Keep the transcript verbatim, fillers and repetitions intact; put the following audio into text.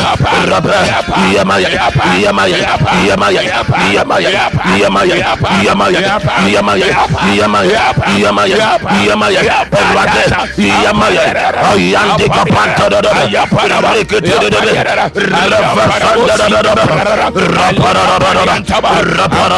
Rabba, Yamaya, Yamaya, Yamaya, Yamaya, Yamaya, Yamaya, Yamaya, Yamaya, Yamaya, Yamaya, Rade, Yamaya, Ayandi Kapanta, Rapara,